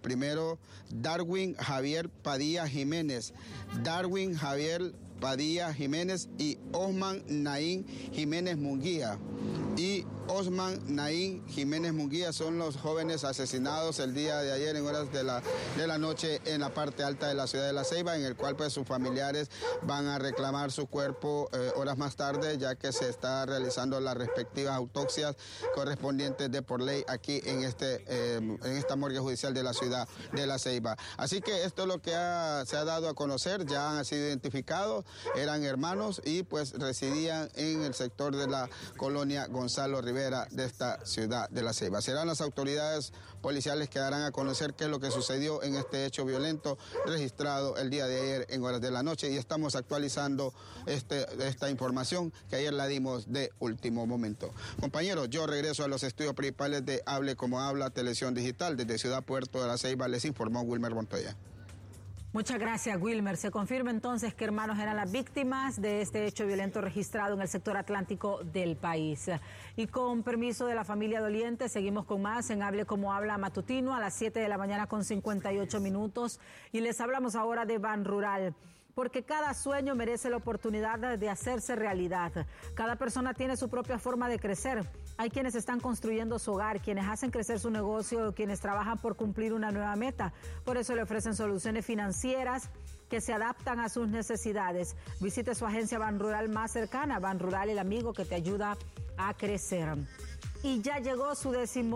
primero, Darwin Javier Padilla Jiménez. Darwin Javier Padilla Jiménez y Osman Naín Jiménez Munguía. Y Osman Naín Jiménez Munguía son los jóvenes asesinados el día de ayer en horas de la noche en la parte alta de la ciudad de La Ceiba, en el cual pues sus familiares van a reclamar su cuerpo horas más tarde, ya que se está realizando las respectivas autopsias correspondientes de por ley aquí en esta morgue judicial de la ciudad de La Ceiba. Así que esto es lo que se ha dado a conocer, ya han sido identificados, eran hermanos y pues residían en el sector de la colonia Gonzalo Rivera de esta ciudad de La Ceiba. Serán las autoridades policiales que darán a conocer qué es lo que sucedió en este hecho violento registrado el día de ayer en horas de la noche, y estamos actualizando esta información que ayer la dimos de último momento. Compañeros, yo regreso a los estudios principales de Hable Como Habla Televisión Digital. Desde Ciudad Puerto de La Ceiba les informó Wilmer Montoya. Muchas gracias, Wilmer. Se confirma entonces que hermanos eran las víctimas de este hecho violento registrado en el sector atlántico del país. Y con permiso de la familia doliente, seguimos con más en Hable Como Habla Matutino a las 7 de la mañana con 58 minutos. Y les hablamos ahora de Ban Rural, porque cada sueño merece la oportunidad de hacerse realidad. Cada persona tiene su propia forma de crecer. Hay quienes están construyendo su hogar, quienes hacen crecer su negocio, quienes trabajan por cumplir una nueva meta. Por eso le ofrecen soluciones financieras que se adaptan a sus necesidades. Visite su agencia Ban Rural más cercana. Ban Rural, el amigo que te ayuda a crecer. Y ya llegó su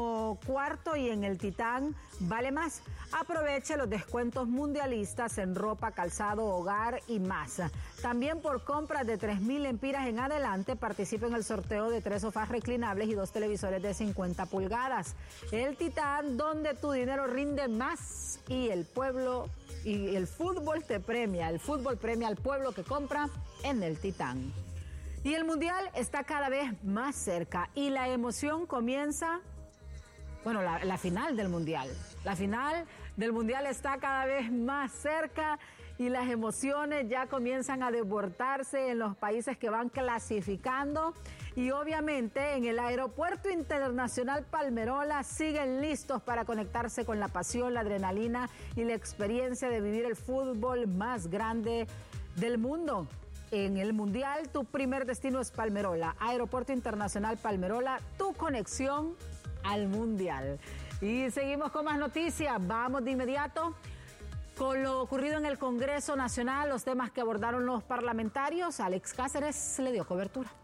14º y en el Titán vale más. Aproveche los descuentos mundialistas en ropa, calzado, hogar y más. También por compras de 3,000 lempiras en adelante, participe en el sorteo de 3 sofás reclinables y 2 televisores de 50 pulgadas. El Titán, donde tu dinero rinde más y el pueblo y el fútbol te premia. El fútbol premia al pueblo que compra en el Titán. Y el Mundial está cada vez más cerca y la emoción comienza, bueno, la final del Mundial. La final del Mundial está cada vez más cerca y las emociones ya comienzan a desbordarse en los países que van clasificando. Y obviamente en el Aeropuerto Internacional Palmerola siguen listos para conectarse con la pasión, la adrenalina y la experiencia de vivir el fútbol más grande del mundo. En el Mundial, tu primer destino es Palmerola. Aeropuerto Internacional Palmerola, tu conexión al Mundial. Y seguimos con más noticias. Vamos de inmediato con lo ocurrido en el Congreso Nacional, los temas que abordaron los parlamentarios. Alex Cáceres le dio cobertura.